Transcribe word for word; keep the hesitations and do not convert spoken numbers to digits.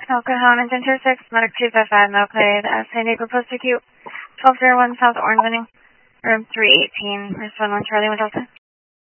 Oklahoma, Center six, Medic two five five, Milkade, uh, San Diego Post Acute, twelve zero one South Orange, room three eighteen, respond one Charlie, one Delta.